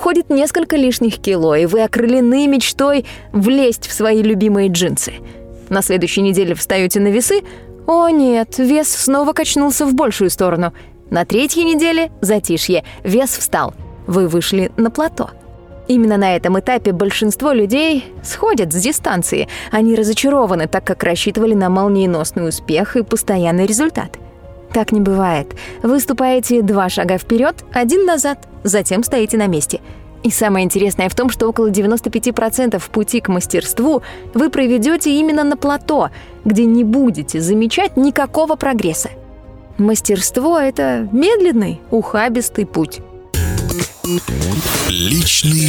уходит несколько лишних кило, и вы окрылены мечтой влезть в свои любимые джинсы. На следующей неделе встаете на весы. О нет, вес снова качнулся в большую сторону. На третьей неделе затишье, вес встал. Вы вышли на плато. Именно на этом этапе большинство людей сходят с дистанции. Они разочарованы, так как рассчитывали на молниеносный успех и постоянный результат. Так не бывает. Вы ступаете 2 шага вперед, 1 назад, затем стоите на месте. И самое интересное в том, что около 95% пути к мастерству вы проведете именно на плато, где не будете замечать никакого прогресса. Мастерство — это медленный, ухабистый путь. Личный